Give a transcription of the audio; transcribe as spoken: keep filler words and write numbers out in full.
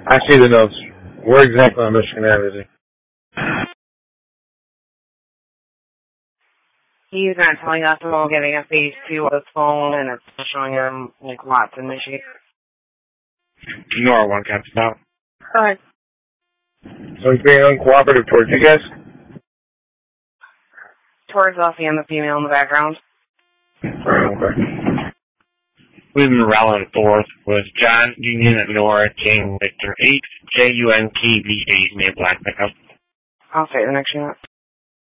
I see the notes. Where exactly on Michigan Avenue is he? He's not telling us about getting a phase two of his phone, and it's showing him, like, lots in Michigan. Nora one, Captain Stout. Alright. So he's being uncooperative towards you guys? Towards us and the female in the background. Okay. We've been rallying forth with John Union at Nora, King Victor eight, J U N K V eight, Name Black Pickup. I'll say the next unit.